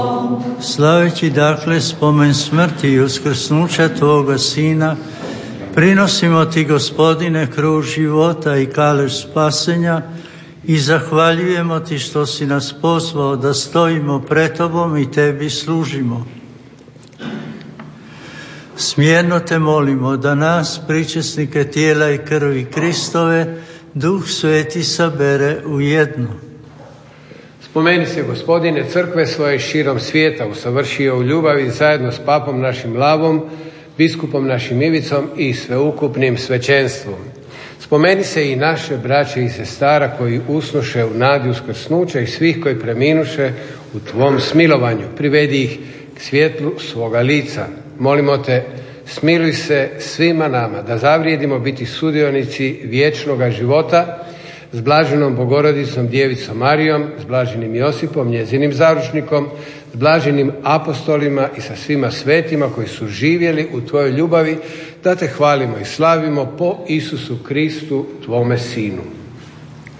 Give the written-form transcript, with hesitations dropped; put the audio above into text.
Slaveći dakle spomen smrti i uskrsnuća Tvoga Sina, prinosimo Ti, Gospodine, kruh života i kalež spasenja i zahvaljujemo Ti što si nas pozvao da stojimo pred Tobom i Tebi služimo. Smjerno Te molimo da nas, pričesnike tijela i krvi Kristove, Duh Sveti sabere u jedno. Spomeni se, Gospodine, crkve svoje širom svijeta usavršio u ljubavi zajedno s papom našim Lavom, biskupom našim Ivicom i sveukupnim svećenstvom. Spomeni se i naše braće i sestara koji usnuše u nadi uskrsnuća i svih koji preminuše u Tvom smilovanju. Privedi ih k svjetlu svoga lica. Molimo Te, smiluj se svima nama da zavrijedimo biti sudionici vječnoga života s blaženom Bogorodicom Djevicom Marijom, s blaženim Josipom, njezinim zaručnikom, s blaženim apostolima i sa svima svetima koji su živjeli u Tvojoj ljubavi, da Te hvalimo i slavimo po Isusu Kristu, Tvome Sinu.